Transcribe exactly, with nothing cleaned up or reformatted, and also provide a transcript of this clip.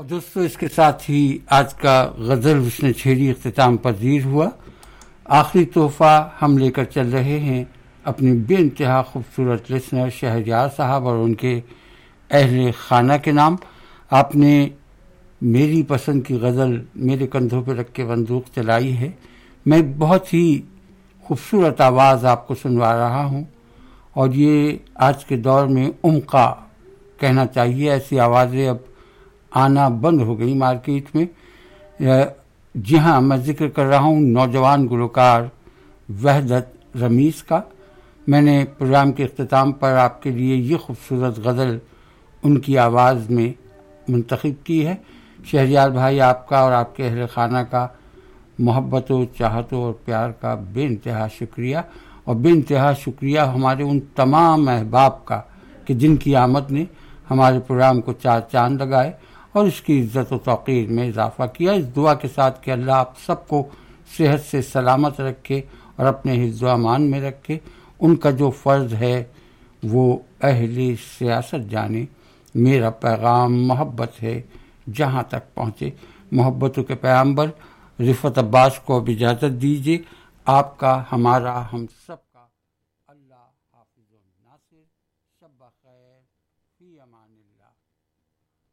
دوستو، اس کے ساتھ ہی آج کا غزل وشن چھیڑی اختتام پذیر ہوا۔ آخری تحفہ ہم لے کر چل رہے ہیں اپنی بے انتہا خوبصورت لسنر شہریار صاحب اور ان کے اہل خانہ کے نام۔ آپ نے میری پسند کی غزل میرے کندھوں پہ رکھ کے بندوق چلائی ہے۔ میں بہت ہی خوبصورت آواز آپ کو سنوا رہا ہوں، اور یہ آج کے دور میں عمقا کہنا چاہیے، ایسی آوازیں اب آنا بند ہو گئی مارکیٹ میں۔ جی ہاں، میں ذکر کر رہا ہوں نوجوان گلوکار وحدت رمیز کا۔ میں نے پروگرام کے اختتام پر آپ کے لیے یہ خوبصورت غزل ان کی آواز میں منتخب کی ہے۔ شہریار بھائی، آپ کا اور آپ کے اہل خانہ کا محبت و چاہت اور پیار کا بے انتہا شکریہ، اور بے انتہا شکریہ ہمارے ان تمام احباب کا کہ جن کی آمد نے ہمارے پروگرام کو چار چاند لگائے اور اس کی عزت و توقیر میں اضافہ کیا۔ اس دعا کے ساتھ کہ اللہ آپ سب کو صحت سے سلامت رکھے اور اپنے حفظ و امان میں رکھے۔ ان کا جو فرض ہے وہ اہل سیاست جانے، میرا پیغام محبت ہے جہاں تک پہنچے۔ محبتوں کے پیغمبر رفعت عباس کو اب اجازت دیجیے۔ آپ کا، ہمارا، ہم سب